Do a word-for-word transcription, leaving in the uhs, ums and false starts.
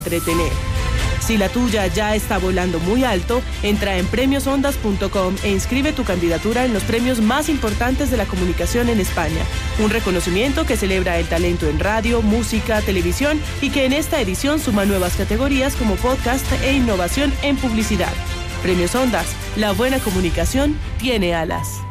entretener. Si la tuya ya está volando muy alto, entra en premios ondas punto com e inscribe tu candidatura en los premios más importantes de la comunicación en España. Un reconocimiento que celebra el talento en radio, música, televisión y que en esta edición suma nuevas categorías como podcast e innovación en publicidad. Premios Ondas, la buena comunicación tiene alas.